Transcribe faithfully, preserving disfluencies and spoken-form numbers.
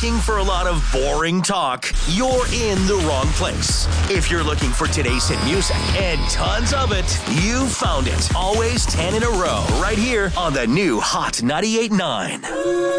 looking for a lot of boring talk, you're in the wrong place. If you're looking for today's hit music and tons of it, you found it. Always ten in a row, right here on the new Hot ninety-eight point nine.